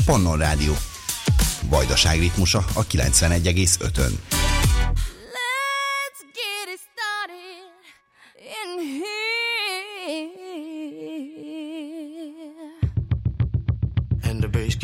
Pannon Rádió. Vajdaság ritmusa a 91,5-ön. And the bass